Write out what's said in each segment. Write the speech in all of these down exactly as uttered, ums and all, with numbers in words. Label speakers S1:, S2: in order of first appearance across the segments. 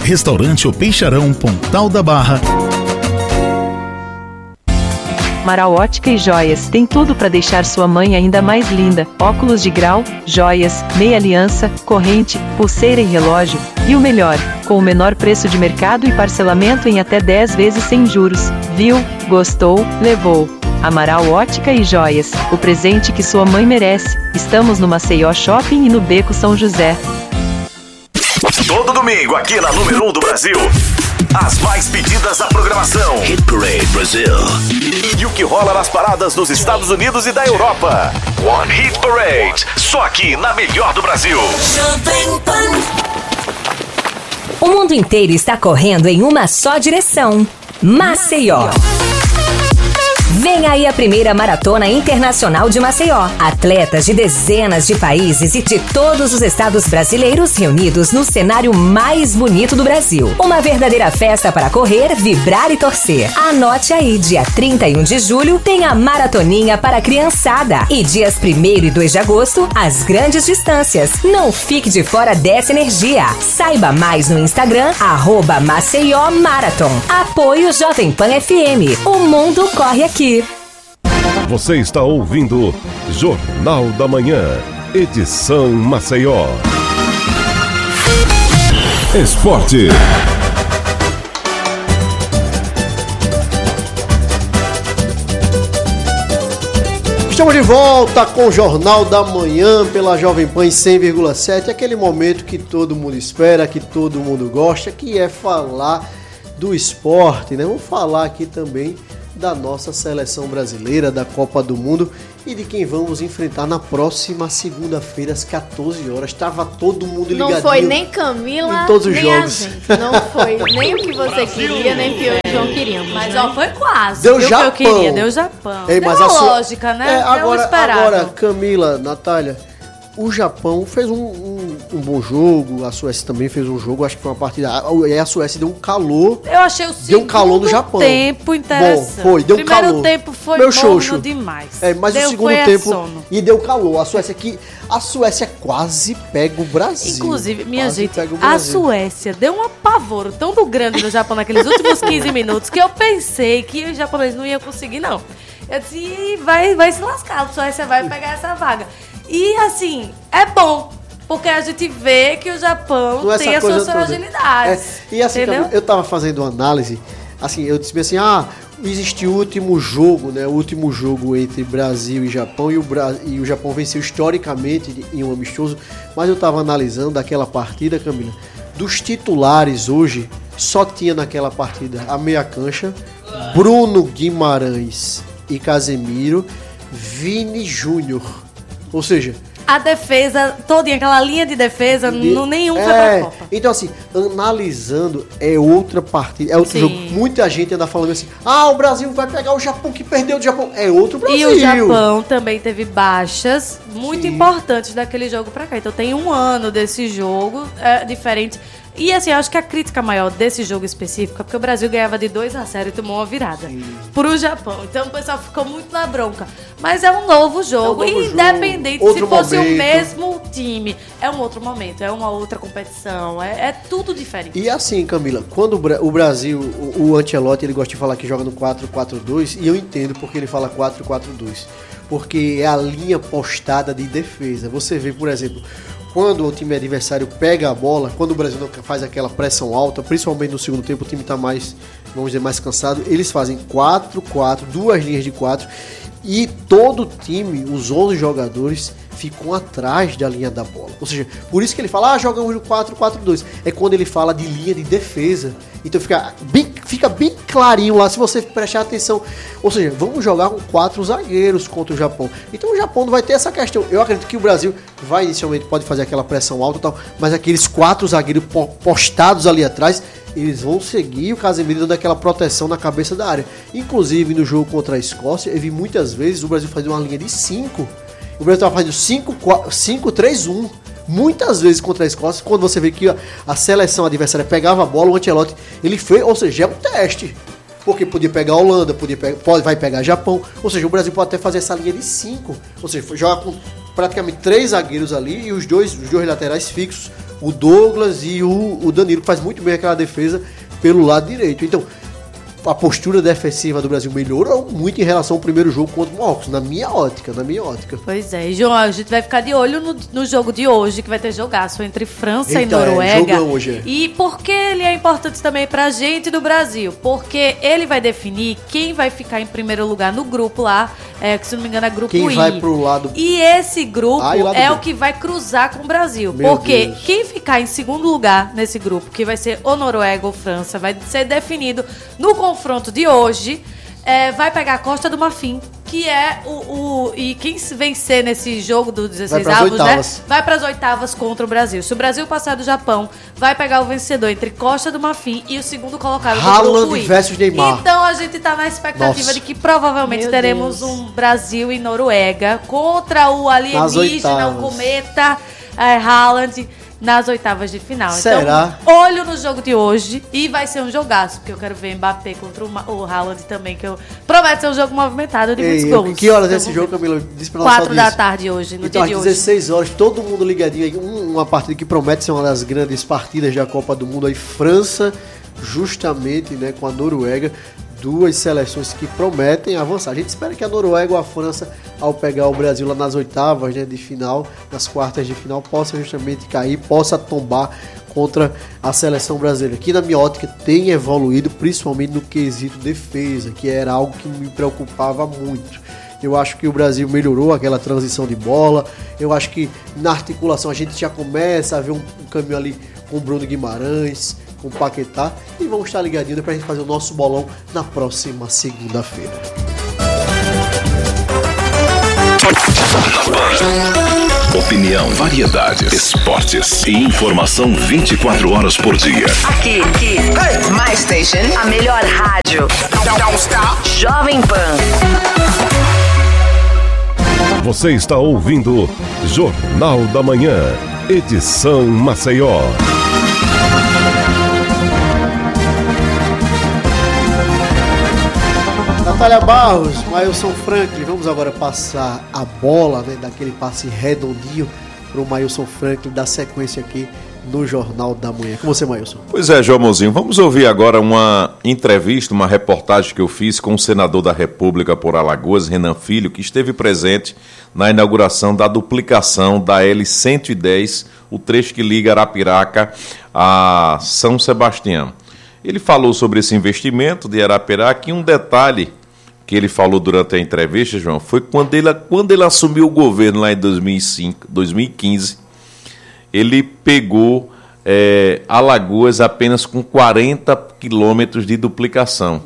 S1: Restaurante O Peixarão, Pontal da Barra.
S2: Amaral Ótica e Joias tem tudo para deixar sua mãe ainda mais linda. Óculos de grau, joias, meia aliança, corrente, pulseira e relógio. E o melhor, com o menor preço de mercado e parcelamento em até dez vezes sem juros. Viu? Gostou? Levou. Amaral Ótica e Joias, o presente que sua mãe merece. Estamos no Maceió Shopping e no Beco São José.
S3: Todo domingo aqui na número um do Brasil. As mais pedidas da programação. Hit Parade Brasil. E o que rola nas paradas dos Estados Unidos e da Europa. One Hit Parade. Só aqui na melhor do Brasil.
S4: O mundo inteiro está correndo em uma só direção. Maceió. Vem aí a primeira Maratona Internacional de Maceió. Atletas de dezenas de países e de todos os estados brasileiros reunidos no cenário mais bonito do Brasil. Uma verdadeira festa para correr, vibrar e torcer. Anote aí, dia trinta e um de julho tem a Maratoninha para a criançada. E dias primeiro e dois de agosto, as grandes distâncias. Não fique de fora dessa energia. Saiba mais no Instagram, arroba Maceió Marathon. Apoio Jovem Pan F M. O mundo corre aqui.
S5: Você está ouvindo Jornal da Manhã, edição Maceió. Esporte.
S6: Estamos de volta com o Jornal da Manhã pela Jovem Pan cem vírgula sete, aquele momento que todo mundo espera, que todo mundo gosta, que é falar do esporte, né? Vamos falar aqui também da nossa seleção brasileira, da Copa do Mundo e de quem vamos enfrentar na próxima segunda-feira às quatorze horas. Estava todo mundo ligadinho.
S7: Não foi nem Camila,
S6: em todos os
S7: nem
S6: jogos.
S7: a gente. Não foi nem o que você Brasil. queria, nem o que eu e o João queríamos.
S8: Mas
S7: né?
S8: ó, foi quase.
S6: Deu
S8: Deu
S6: Japão.
S8: o que eu queria, deu Japão.
S6: Ei,
S8: deu
S6: mas a sua...
S8: lógica, né?
S6: É, agora,
S8: esperado.
S6: agora, Camila, Natália, o Japão fez um, um, um bom jogo, a Suécia também fez um jogo, acho que foi uma partida. A, a Suécia deu um calor.
S8: Eu achei o
S6: deu um calor no Japão.
S8: tempo interessante.
S6: Bom, foi, deu um
S8: Primeiro
S6: calor.
S8: tempo foi
S6: Meu
S8: morno
S6: xoxo.
S8: demais.
S6: É, mas
S8: deu,
S6: o segundo tempo
S8: sono.
S6: e deu calor. A Suécia que a Suécia quase pega o Brasil.
S8: Inclusive, minha
S6: quase
S8: gente,
S6: a
S8: Suécia deu um apavoro tão do grande no Japão naqueles últimos quinze minutos que eu pensei que os japoneses não iam conseguir, não. Eu disse, vai, vai se lascar, a Suécia vai pegar essa vaga. E assim, é bom, porque a gente vê que o Japão
S6: Não
S8: tem
S6: essa
S8: as suas
S6: coisa toda.
S8: fragilidades.
S6: É, e assim,
S8: entendeu?
S6: eu tava fazendo uma análise, assim, eu disse assim, ah, existe o último jogo, né? O último jogo entre Brasil e Japão, e o, Bra... e o Japão venceu historicamente em um amistoso, mas eu tava analisando aquela partida, Camila, dos titulares hoje, só tinha naquela partida a meia cancha, Bruno Guimarães e Casemiro, Vini Júnior. Ou seja,
S8: a defesa, toda aquela linha de defesa, de, não, nenhum
S6: é,
S8: foi pra Copa.
S6: Então, assim, analisando, é outra partida, é outro
S8: Sim.
S6: jogo. Muita gente anda falando assim, ah, o Brasil vai pegar o Japão que perdeu do Japão. É outro Brasil.
S8: E o Japão também teve baixas muito
S6: Sim.
S8: importantes daquele jogo pra cá. Então tem um ano desse jogo, é diferente. E assim, eu acho que a crítica maior desse jogo específico é porque o Brasil ganhava de dois a zero e tomou uma virada Sim. pro Japão. Então o pessoal ficou muito na bronca. Mas é um novo jogo, é um novo e independente jogo, se fosse momento. o mesmo time, é um outro momento, é uma outra competição, é, é tudo diferente.
S6: E assim, Camila, quando o Brasil, o, o Ancelotti, ele gosta de falar que joga no quatro quatro dois, e eu entendo porque ele fala quatro quatro dois. Porque é a linha postada de defesa. Você vê, por exemplo, quando o time adversário pega a bola, quando o Brasil não faz aquela pressão alta, principalmente no segundo tempo, o time está mais, vamos dizer, mais cansado, eles fazem quatro quatro, duas linhas de quatro, e todo o time, os onze jogadores, ficam atrás da linha da bola. Ou seja, por isso que ele fala, ah, jogamos no quatro quatro dois. É quando ele fala de linha de defesa. Então fica bem, fica bem clarinho lá, se você prestar atenção. Ou seja, vamos jogar com quatro zagueiros contra o Japão. Então o Japão não vai ter essa questão. Eu acredito que o Brasil vai inicialmente, pode fazer aquela pressão alta e tal, mas aqueles quatro zagueiros postados ali atrás, eles vão seguir o Casemiro dando aquela proteção na cabeça da área. Inclusive no jogo contra a Escócia, eu vi muitas vezes o Brasil fazer uma linha de cinco. O Brasil estava fazendo cinco três um. Muitas vezes contra a Escócia, quando você vê que a, a seleção adversária pegava a bola, o Ancelotti, ele fez, ou seja, é um teste. Porque podia pegar a Holanda, podia pegar, pode, vai pegar Japão. Ou seja, o Brasil pode até fazer essa linha de cinco. Ou seja, joga com praticamente três zagueiros ali e os dois, os dois laterais fixos o Douglas e o, o Danilo, que faz muito bem aquela defesa pelo lado direito. Então, a postura defensiva do Brasil melhorou muito em relação ao primeiro jogo contra o Marrocos, na minha ótica, na minha ótica.
S8: Pois é, e João, a gente vai ficar de olho no, no jogo de hoje, que vai ter jogaço entre França
S6: Eita,
S8: e Noruega.
S6: É, jogão hoje, é.
S8: E por que ele é importante também pra gente do Brasil? Porque ele vai definir quem vai ficar em primeiro lugar no grupo lá, é, que se não me engano é grupo
S6: quem
S8: I.
S6: vai pro lado...
S8: E esse grupo
S6: ah, e
S8: é
S6: B.
S8: o que vai cruzar com o Brasil.
S6: Meu
S8: porque
S6: Deus.
S8: quem ficar em segundo lugar nesse grupo, que vai ser ou Noruega ou França, vai ser definido no confronto de hoje. É, vai pegar a Costa do Marfim, que é o, o... E quem vencer nesse jogo dos dezesseis avos, né? Vai para as oitavas contra o Brasil. Se o Brasil passar do Japão, vai pegar o vencedor entre Costa do Marfim e o segundo colocado do grupo
S6: Haaland
S8: I.
S6: versus Neymar.
S8: Então a gente tá na expectativa
S6: Nossa.
S8: de que provavelmente
S7: Meu
S8: teremos
S7: Deus.
S8: um Brasil e Noruega contra o alienígena, o cometa é, Haaland, nas oitavas de final.
S6: Será?
S8: Então, olho no jogo de hoje e vai ser um jogaço, porque eu quero ver Mbappé contra o, Ma- o Haaland também, que eu promete ser um jogo movimentado de muitos
S6: Ei,
S8: gols.
S6: que horas é
S8: Então,
S6: esse
S8: vamos
S6: jogo,
S8: ver.
S6: Camila? Diz pra nossa
S8: Quatro da
S6: audiência.
S8: tarde hoje, no
S6: Então,
S8: dia
S6: às
S8: de hoje.
S6: dezesseis horas, todo mundo ligadinho aí. Um- Uma partida que promete ser uma das grandes partidas da Copa do Mundo aí. França, justamente, né, com a Noruega. Duas seleções que prometem avançar. A gente espera que a Noruega ou a França, ao pegar o Brasil lá nas oitavas, né, de final, nas quartas de final, possa justamente cair, possa tombar contra a seleção brasileira, que na minha ótica tem evoluído, principalmente no quesito defesa, que era algo que me preocupava muito. Eu acho que o Brasil melhorou aquela transição de bola. Eu acho que na articulação a gente já começa a ver um, um caminho ali com o Bruno Guimarães, com o Paquetá. E vamos estar ligadinhos pra gente fazer o nosso bolão na próxima segunda-feira.
S3: Opinião, variedades, esportes e informação vinte e quatro horas por dia.
S4: Aqui, aqui. My Station, a melhor rádio. Jovem Pan.
S5: Você está ouvindo Jornal da Manhã, edição Maceió.
S6: Natália Barros, Mailson Franklin, vamos agora passar a bola, né, daquele passe redondinho para o Mailson Franklin, dar sequência aqui no Jornal da Manhã. Com você, Mailson.
S9: Pois é, João Mozinho, vamos ouvir agora uma entrevista, uma reportagem que eu fiz com o senador da República por Alagoas, Renan Filho, que esteve presente na inauguração da duplicação da L cento e dez, o trecho que liga Arapiraca a São Sebastião. Ele falou sobre esse investimento de Arapiraca e um detalhe que ele falou durante a entrevista, João, foi quando ele, quando ele assumiu o governo lá em dois mil e cinco, dois mil e quinze, ele pegou é, Alagoas apenas com quarenta quilômetros de duplicação.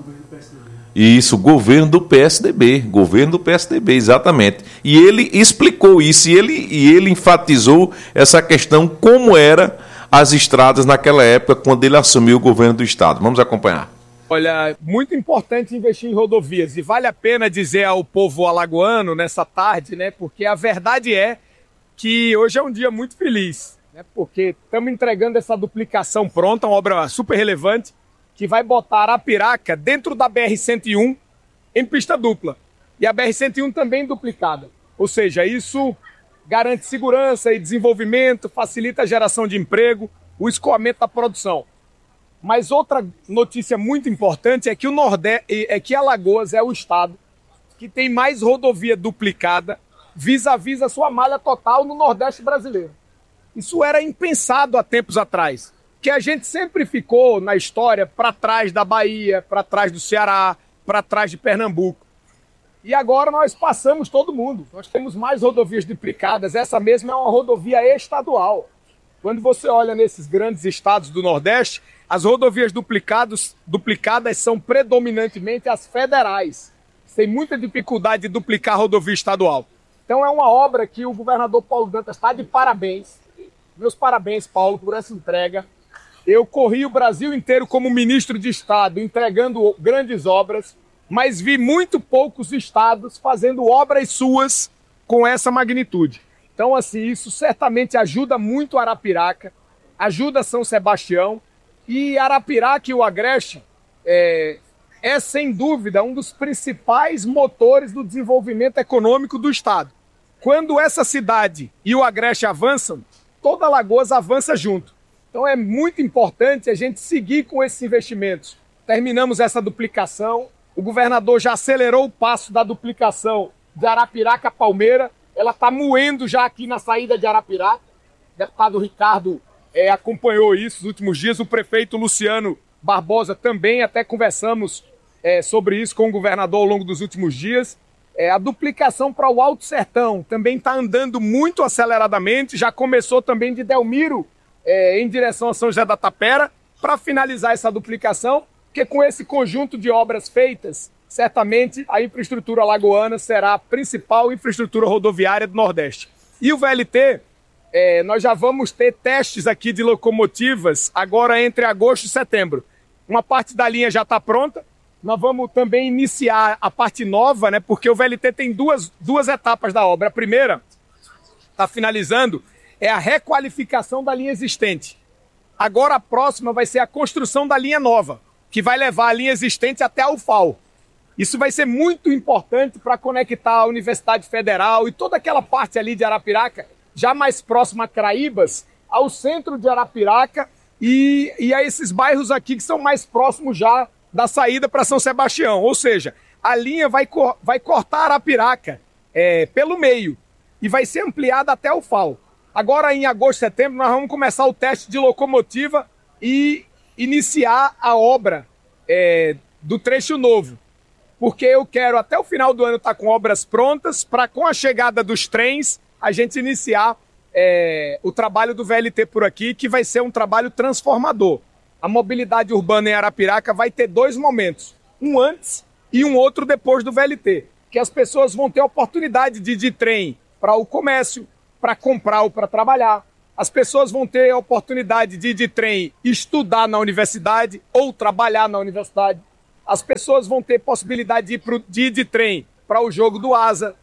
S9: Isso, governo do P S D B, governo do P S D B, exatamente. E ele explicou isso, e ele, e ele enfatizou essa questão, como eram as estradas naquela época, quando ele assumiu o governo do estado. Vamos acompanhar.
S10: Olha, muito importante investir em rodovias, e vale a pena dizer ao povo alagoano nessa tarde, né, porque a verdade é que hoje é um dia muito feliz, né, porque estamos entregando essa duplicação pronta, uma obra super relevante, que vai botar Arapiraca dentro da B R cento e um em pista dupla, e a B R cento e um também duplicada, ou seja, isso garante segurança e desenvolvimento, facilita a geração de emprego, o escoamento da produção. Mas outra notícia muito importante é que o Nordeste, é que Alagoas é o estado que tem mais rodovia duplicada vis-à-vis a sua malha total no Nordeste brasileiro. Isso era impensado há tempos atrás, que a gente sempre ficou na história para trás da Bahia, para trás do Ceará, para trás de Pernambuco. E agora nós passamos todo mundo. Nós temos mais rodovias duplicadas. Essa mesma é uma rodovia estadual. Quando você olha nesses grandes estados do Nordeste, as rodovias duplicadas, duplicadas são predominantemente as federais. Tem muita dificuldade de duplicar a rodovia estadual. Então é uma obra que o governador Paulo Dantas está de parabéns. Meus parabéns, Paulo, por essa entrega. Eu corri o Brasil inteiro como ministro de Estado, entregando grandes obras, mas vi muito poucos estados fazendo obras suas com essa magnitude. Então, assim, isso certamente ajuda muito Arapiraca, ajuda São Sebastião, e Arapiraca e o Agreste é, é, sem dúvida, um dos principais motores do desenvolvimento econômico do estado. Quando essa cidade e o Agreste avançam, toda Alagoas avança junto. Então é muito importante a gente seguir com esses investimentos. Terminamos essa duplicação, o governador já acelerou o passo da duplicação de Arapiraca a Palmeira, ela está moendo já aqui na saída de Arapiraca. O deputado Ricardo é, acompanhou isso nos últimos dias, o prefeito Luciano Barbosa também, até conversamos é, sobre isso com o governador ao longo dos últimos dias. É, a duplicação para o Alto Sertão também está andando muito aceleradamente, já começou também de Delmiro é, em direção a São José da Tapera, para finalizar essa duplicação, porque com esse conjunto de obras feitas, certamente a infraestrutura alagoana será a principal infraestrutura rodoviária do Nordeste. E o V L T, é, nós já vamos ter testes aqui de locomotivas agora entre agosto e setembro. Uma parte da linha já está pronta, nós vamos também iniciar a parte nova, né, porque o V L T tem duas, duas etapas da obra. A primeira, está finalizando, é a requalificação da linha existente. Agora a próxima vai ser a construção da linha nova, que vai levar a linha existente até a U F A L. Isso vai ser muito importante para conectar a Universidade Federal e toda aquela parte ali de Arapiraca, já mais próxima a Caraíbas, ao centro de Arapiraca e, e a esses bairros aqui que são mais próximos já da saída para São Sebastião. Ou seja, a linha vai, cor, vai cortar Arapiraca é, pelo meio e vai ser ampliada até o U F A L. Agora, em agosto, setembro, nós vamos começar o teste de locomotiva e iniciar a obra é, do trecho novo. Porque eu quero, até o final do ano, estar com obras prontas para, com a chegada dos trens, a gente iniciar é, o trabalho do V L T por aqui, que vai ser um trabalho transformador. A mobilidade urbana em Arapiraca vai ter dois momentos, um antes e um outro depois do V L T, que as pessoas vão ter a oportunidade de ir de trem para o comércio, para comprar ou para trabalhar. As pessoas vão ter a oportunidade de ir de trem estudar na universidade ou trabalhar na universidade. As pessoas vão ter possibilidade de ir, pro, de, ir de trem para o jogo do Asa,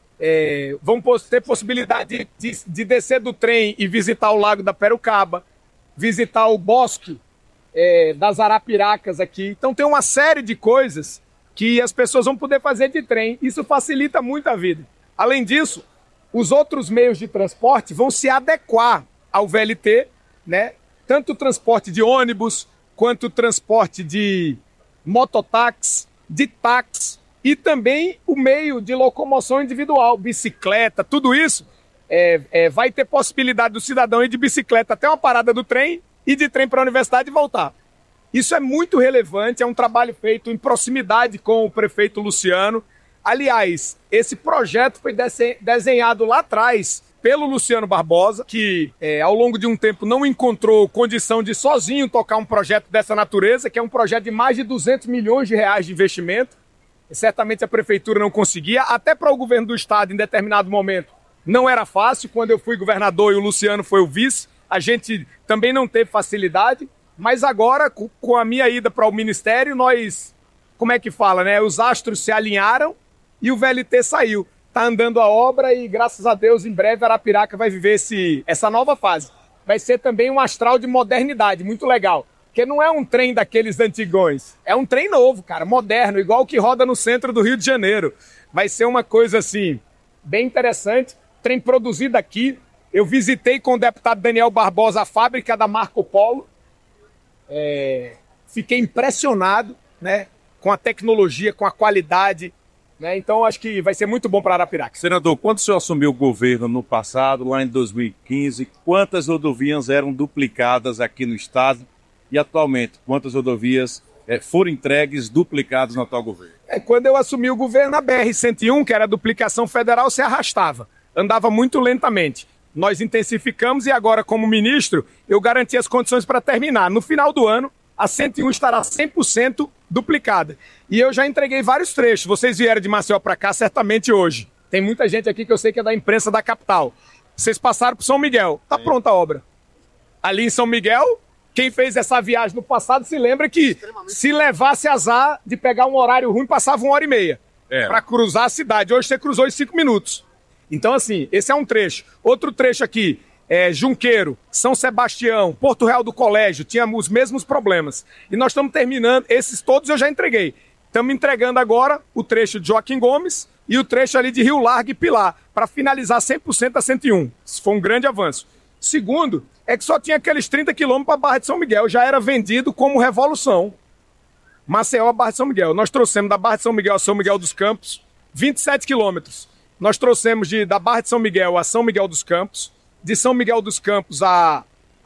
S10: é, vão ter possibilidade de, de, de descer do trem e visitar o Lago da Perucaba, visitar o bosque é, das Arapiracas aqui. Então tem uma série de coisas que as pessoas vão poder fazer de trem. Isso facilita muito a vida. Além disso, os outros meios de transporte vão se adequar ao V L T, né? Tanto o transporte de ônibus, quanto o transporte de mototáxi, de táxi e também o meio de locomoção individual, bicicleta, tudo isso é, é, vai ter possibilidade do cidadão ir de bicicleta até uma parada do trem e de trem para a universidade e voltar. Isso é muito relevante, é um trabalho feito em proximidade com o prefeito Luciano. Aliás, esse projeto foi desenhado lá atrás pelo Luciano Barbosa, que é, ao longo de um tempo não encontrou condição de sozinho tocar um projeto dessa natureza, que é um projeto de mais de duzentos milhões de reais de investimento. E certamente a prefeitura não conseguia, até para o governo do estado em determinado momento não era fácil. Quando eu fui governador e o Luciano foi o vice, a gente também não teve facilidade, mas agora com a minha ida para o ministério, nós, como é que fala, né? Os astros se alinharam e o V L T saiu. Está andando a obra e, graças a Deus, em breve Arapiraca vai viver esse, essa nova fase. Vai ser também um astral de modernidade, muito legal. Porque não é um trem daqueles antigões, é um trem novo, cara, moderno, igual o que roda no centro do Rio de Janeiro. Vai ser uma coisa, assim, bem interessante. Trem produzido aqui. Eu visitei com o deputado Daniel Barbosa a fábrica da Marco Polo. É... Fiquei impressionado, né, com a tecnologia, com a qualidade. Então, acho que vai ser muito bom para Arapiraca.
S11: Senador, quando o senhor assumiu o governo no passado, lá em dois mil e quinze, quantas rodovias eram duplicadas aqui no estado? E atualmente, quantas rodovias é, foram entregues, duplicadas no atual governo?
S10: É, quando eu assumi o governo, a B R cento e um, que era a duplicação federal, se arrastava. Andava muito lentamente. Nós intensificamos e agora, como ministro, eu garanti as condições para terminar. No final do ano, a cento e um estará cem por cento duplicada. E eu já entreguei vários trechos. Vocês vieram de Maceió para cá, certamente hoje. Tem muita gente aqui que eu sei que é da imprensa da capital. Vocês passaram por São Miguel. Tá pronta a obra. Ali em São Miguel, quem fez essa viagem no passado se lembra que se levasse azar de pegar um horário ruim, passava uma hora e meia é. para cruzar a cidade. Hoje você cruzou em cinco minutos. Então, assim, esse é um trecho. Outro trecho aqui, é, Junqueiro, São Sebastião, Porto Real do Colégio, tinha os mesmos problemas. E nós estamos terminando, esses todos eu já entreguei. Estamos entregando agora o trecho de Joaquim Gomes e o trecho ali de Rio Largo e Pilar, para finalizar cem por cento a cento e um. Isso foi um grande avanço. Segundo, é que só tinha aqueles trinta quilômetros para a Barra de São Miguel. Já era vendido como Revolução. Maceió a Barra de São Miguel. Nós trouxemos da Barra de São Miguel a São Miguel dos Campos vinte e sete quilômetros. Nós trouxemos de, da Barra de São Miguel a São Miguel dos Campos, de São Miguel dos Campos a,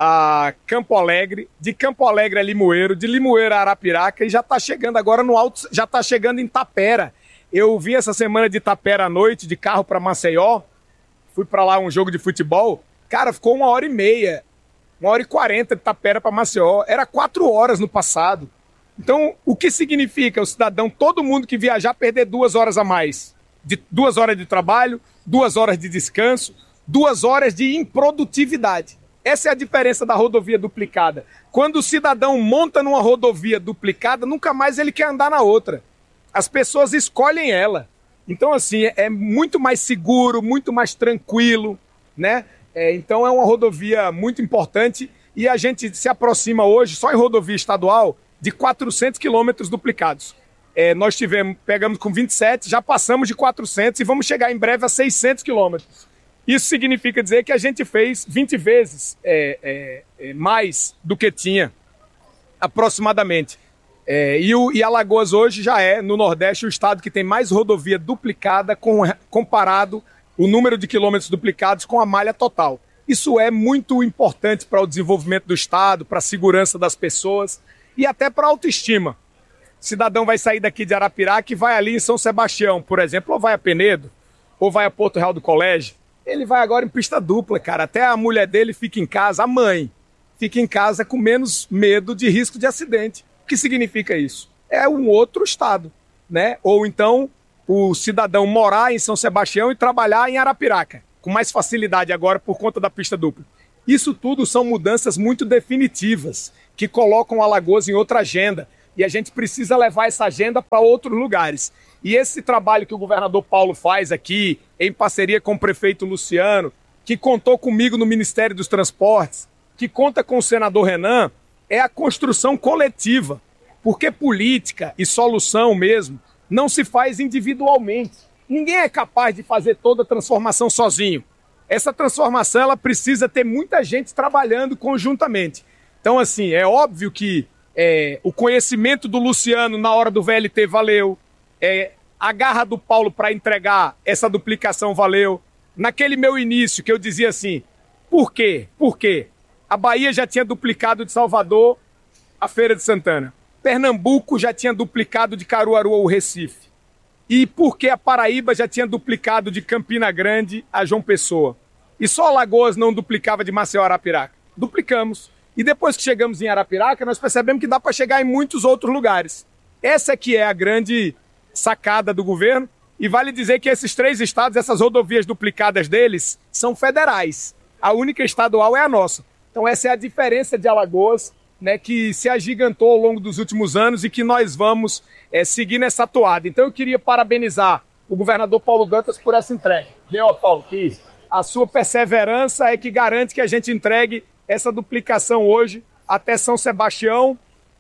S10: a Campo Alegre, de Campo Alegre a Limoeiro, de Limoeiro a Arapiraca e já está chegando agora no alto, já está chegando em Tapera. Eu vim essa semana de Tapera à noite, de carro para Maceió, fui para lá um jogo de futebol, cara, ficou uma hora e meia, uma hora e quarenta de Tapera para Maceió, era quatro horas no passado. Então, o que significa o cidadão, todo mundo que viajar, perder duas horas a mais? De duas horas de trabalho, duas horas de descanso, duas horas de improdutividade. Essa é a diferença da rodovia duplicada. Quando o cidadão monta numa rodovia duplicada, nunca mais ele quer andar na outra. As pessoas escolhem ela. Então, assim, é muito mais seguro, muito mais tranquilo, né? É, então, é uma rodovia muito importante e a gente se aproxima hoje, só em rodovia estadual, de quatrocentos quilômetros duplicados. É, nós tivemos, pegamos com vinte e sete, já passamos de quatrocentos e vamos chegar em breve a seiscentos quilômetros. Isso significa dizer que a gente fez vinte vezes é, é, é, mais do que tinha, aproximadamente. É, e, o, e Alagoas hoje já é, no Nordeste, o estado que tem mais rodovia duplicada com, comparado o número de quilômetros duplicados com a malha total. Isso é muito importante para o desenvolvimento do estado, para a segurança das pessoas e até para a autoestima. O cidadão vai sair daqui de Arapiraca e vai ali em São Sebastião, por exemplo, ou vai a Penedo, ou vai a Porto Real do Colégio. Ele vai agora em pista dupla, cara. Até a mulher dele fica em casa, a mãe fica em casa com menos medo de risco de acidente. O que significa isso? É um outro estado, né? Ou então o cidadão morar em São Sebastião e trabalhar em Arapiraca, com mais facilidade agora por conta da pista dupla. Isso tudo são mudanças muito definitivas, que colocam Alagoas em outra agenda. E a gente precisa levar essa agenda para outros lugares. E esse trabalho que o governador Paulo faz aqui, em parceria com o prefeito Luciano, que contou comigo no Ministério dos Transportes, que conta com o senador Renan, é a construção coletiva. Porque política e solução mesmo não se faz individualmente. Ninguém é capaz de fazer toda a transformação sozinho. Essa transformação ela precisa ter muita gente trabalhando conjuntamente. Então, assim, é óbvio que é, o conhecimento do Luciano na hora do V L T valeu, é, a garra do Paulo para entregar essa duplicação valeu. Naquele meu início que eu dizia assim, por quê? Por quê? A Bahia já tinha duplicado de Salvador a Feira de Santana. Pernambuco já tinha duplicado de Caruaru ao Recife. E por que a Paraíba já tinha duplicado de Campina Grande a João Pessoa? E só Alagoas não duplicava de Maceió a Arapiraca? Duplicamos. E depois que chegamos em Arapiraca, nós percebemos que dá para chegar em muitos outros lugares. Essa que é a grande sacada do governo. E vale dizer que esses três estados, essas rodovias duplicadas deles, são federais. A única estadual é a nossa. Então essa é a diferença de Alagoas, né, que se agigantou ao longo dos últimos anos e que nós vamos é, seguir nessa toada. Então eu queria parabenizar o governador Paulo Dantas por essa entrega. Viu, Paulo, que a sua perseverança é que garante que a gente entregue essa duplicação hoje até São Sebastião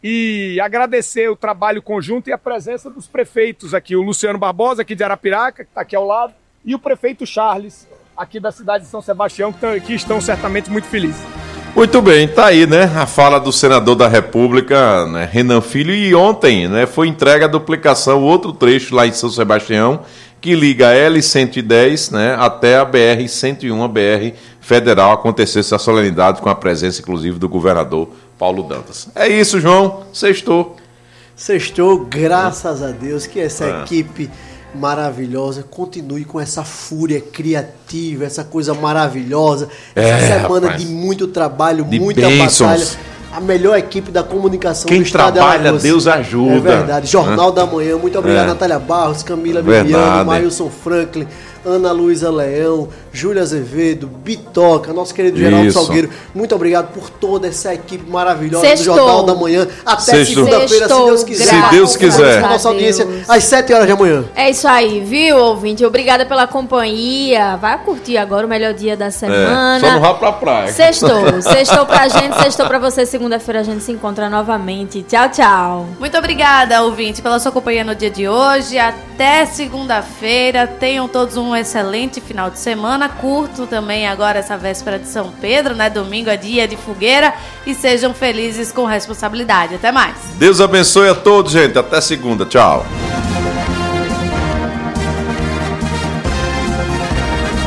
S10: e agradecer o trabalho conjunto e a presença dos prefeitos aqui, o Luciano Barbosa, aqui de Arapiraca, que está aqui ao lado, e o prefeito Charles, aqui da cidade de São Sebastião, que, tão, que estão certamente muito felizes.
S9: Muito bem, tá aí, né, a fala do senador da República, né, Renan Filho, e ontem, né, foi entregue a duplicação, outro trecho lá em São Sebastião, que liga a L cento e dez, né, até a B R cento e um, a B R federal, aconteceu essa solenidade com a presença, inclusive, do governador Paulo Dantas. É isso, João, sextou.
S6: Sextou, graças a Deus, que essa
S9: é.
S6: equipe maravilhosa continue com essa fúria criativa, essa coisa maravilhosa, essa
S9: é,
S6: semana
S9: rapaz.
S6: de muito trabalho,
S9: de
S6: muita
S9: bênçãos.
S6: batalha. A melhor equipe da comunicação
S9: Quem
S6: do estado
S9: trabalha,
S6: de Alagoas.
S9: Deus ajuda.
S6: É verdade. Jornal da Manhã. Muito obrigado,
S9: É.
S6: Natália Barros, Camila
S9: Verdade.
S6: Viviane, Mailson Franklin, Ana Luísa Leão, Júlia Azevedo, Bitoca, nosso querido Geraldo
S9: Isso.
S6: Salgueiro. Muito obrigado por toda essa equipe maravilhosa
S7: Sextou.
S6: do Jornal da Manhã. Até
S9: Sextou.
S6: segunda-feira, se Deus quiser.
S9: Se Deus quiser.
S6: Com a nossa audiência
S7: Deus.
S6: às sete horas da manhã.
S7: É isso aí, viu, ouvinte? Obrigada pela companhia. Vai curtir agora o melhor dia da semana.
S9: É, só não vá pra praia.
S7: Sextou. Sextou pra gente, sextou pra você. Segunda-feira a gente se encontra novamente. Tchau, tchau.
S8: Muito obrigada, ouvinte, pela sua companhia no dia de hoje. Até segunda-feira. Tenham todos um um excelente final de semana. Curto também agora essa véspera de São Pedro, né? Domingo é dia de fogueira. E sejam felizes com responsabilidade. Até mais.
S9: Deus abençoe a todos, gente. Até segunda. Tchau.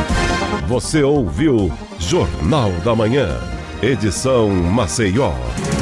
S5: Você ouviu Jornal da Manhã, edição Maceió.